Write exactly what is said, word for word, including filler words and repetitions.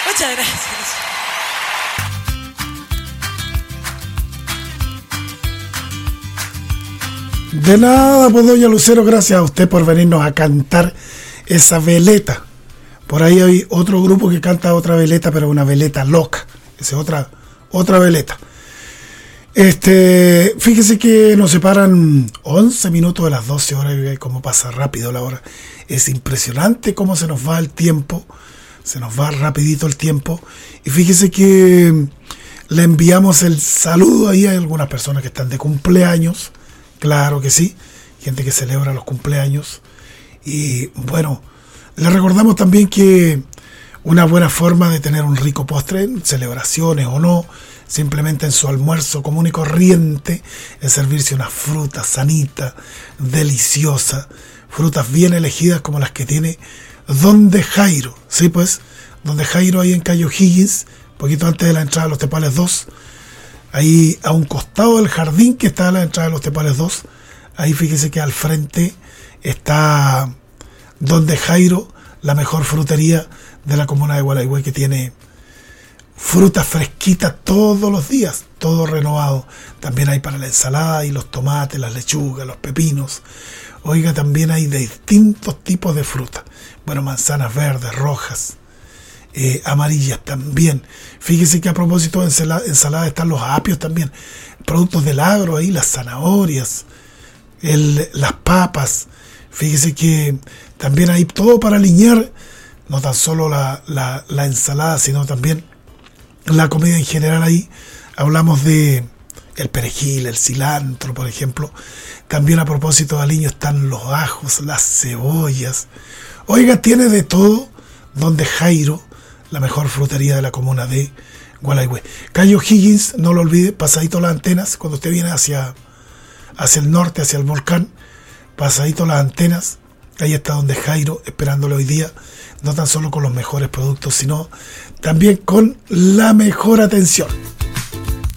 Muchas gracias. De nada, pues doña Lucero, gracias a usted por venirnos a cantar esa veleta. Por ahí hay otro grupo que canta otra veleta, pero una veleta loca. Esa es otra, otra veleta. Este, fíjese que nos separan once minutos de las doce horas, y cómo pasa rápido la hora. Es impresionante cómo se nos va el tiempo, se nos va rapidito el tiempo. Y fíjese que le enviamos el saludo ahí a algunas personas que están de cumpleaños, claro que sí, gente que celebra los cumpleaños. Y bueno, le recordamos también que una buena forma de tener un rico postre, en celebraciones o no, simplemente en su almuerzo común y corriente, es servirse una fruta sanita, deliciosa, frutas bien elegidas como las que tiene Donde Jairo, sí pues, Donde Jairo ahí en Cayo Higgins, poquito antes de la entrada de los Tepales dos, ahí a un costado del jardín que está a la entrada de los Tepales dos, ahí fíjese que al frente está Donde Jairo, la mejor frutería de la comuna de Gualeguay, que tiene fruta fresquita todos los días, todo renovado. También hay para la ensalada y los tomates, las lechugas, los pepinos. Oiga, también hay de distintos tipos de fruta. Bueno, manzanas verdes, rojas, eh, amarillas también. Fíjese que a propósito de ensalada, ensalada están los apios también. Productos del agro ahí, las zanahorias, el, las papas. Fíjese que también hay todo para aliñar, no tan solo la, la, la ensalada, sino también la comida en general. Ahí hablamos de el perejil, el cilantro, por ejemplo. También a propósito de aliño están los ajos, las cebollas. Oiga, tiene de todo Donde Jairo, la mejor frutería de la comuna de Gualeguay. Cayo Higgins, no lo olvide, pasadito las antenas, cuando usted viene hacia, hacia el norte, hacia el volcán, pasadito las antenas, ahí está Donde Jairo, esperándole hoy día, no tan solo con los mejores productos, sino también con la mejor atención.